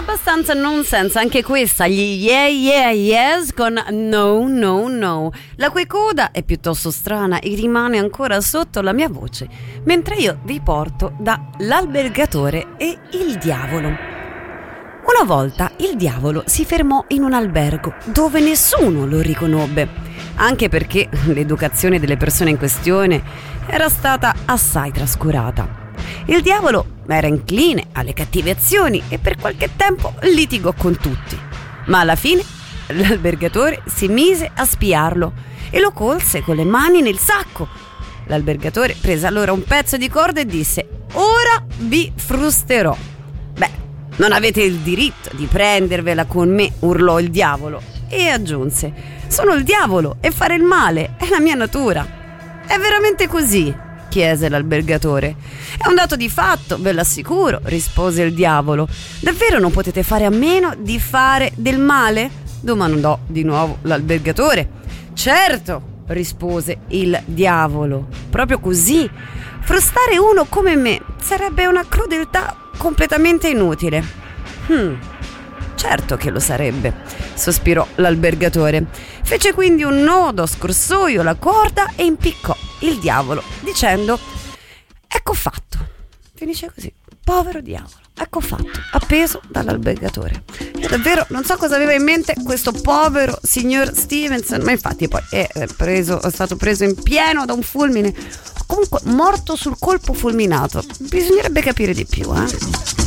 abbastanza nonsense anche questa, gli yeah yeah yes con no no no, la cui coda è piuttosto strana e rimane ancora sotto la mia voce, mentre io vi porto da L'albergatore e il diavolo. Una volta il diavolo si fermò in un albergo dove nessuno lo riconobbe, anche perché l'educazione delle persone in questione era stata assai trascurata. Il diavolo era incline alle cattive azioni e per qualche tempo litigò con tutti, ma alla fine l'albergatore si mise a spiarlo e lo colse con le mani nel sacco. L'albergatore prese allora un pezzo di corda e disse: «Ora vi frusterò». «Beh, non avete il diritto di prendervela con me», urlò il diavolo e aggiunse: «Sono il diavolo e fare il male è la mia natura». «È veramente così?», chiese l'albergatore. «È un dato di fatto, ve l'assicuro», rispose il diavolo. «Davvero non potete fare a meno di fare del male?», domandò di nuovo l'albergatore. «Certo», rispose il diavolo, «proprio così. Frustare uno come me sarebbe una crudeltà completamente inutile». «Certo che lo sarebbe», sospirò l'albergatore. Fece quindi un nodo a scorsoio alla corda e impiccò il diavolo dicendo: «Ecco fatto». Finisce così: «Povero diavolo, ecco fatto, appeso dall'albergatore». Io davvero non so cosa aveva in mente questo povero signor Stevenson, ma infatti poi è stato preso in pieno da un fulmine, comunque morto sul colpo fulminato. Bisognerebbe capire di più,